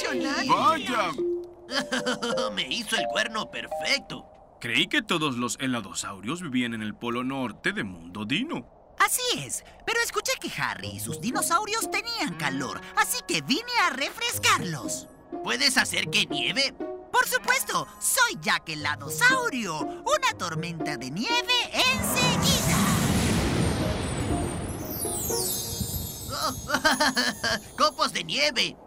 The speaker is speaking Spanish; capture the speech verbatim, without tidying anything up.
impresionante! ¡Vaya! Me hizo el cuerno perfecto. Creí que todos los heladosaurios vivían en el polo norte de Mundo Dino. Así es, pero escuché que Harry y sus dinosaurios tenían calor, así que vine a refrescarlos. ¿Puedes hacer que nieve? Por supuesto, soy Jack Heladosaurio. Una tormenta de nieve enseguida. ¡Copos de nieve!